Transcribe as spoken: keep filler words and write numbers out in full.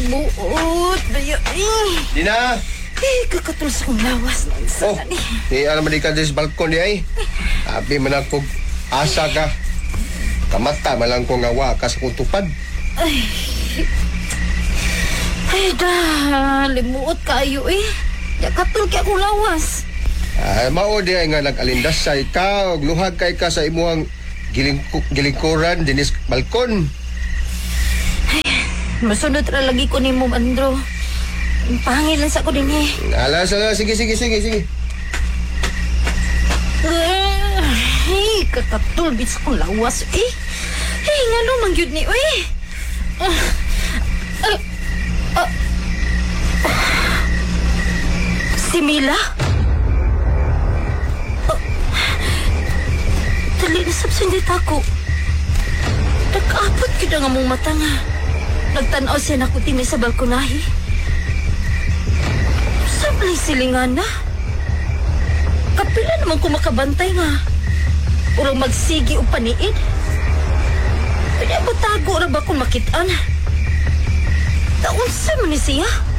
libuot. Bayo, eh. Dina! Eh, kakatul sa kong lawas. Oh, di alam mo di ka sa balkon di ay. Abi man ako asa ka. Kamata malang ko nga wa ka sa kong tupad. Ay. Ay, da. Limuot kayo eh. Kakatul kaya akong lawas. Ay, mao di ay nga nag-alindas sa ikaw. Luhag kay ka sa imuhang giling gilingkuran dinis balkon. Ay, masunod ra lagi ko ni mo, Andro. Pangil lang sa ko din eh. Ala, ala, sige, sige, sige, sige. Ay, kakatul bit sa kong lawas eh. Ay, nga naman yun ni, uy. Ah, ah, ah. Si Mila? Dali na sabsindit ako. Nag-aapot kita nga mong mata nga. Nagtanaw siya na ko tini sa balkonahi. Sablay silingan na. Kapila naman ko makabantay nga. Urang magsigi o paniid. Kaya ba tago ra ba kung makitaan? Taon sa man ni siya?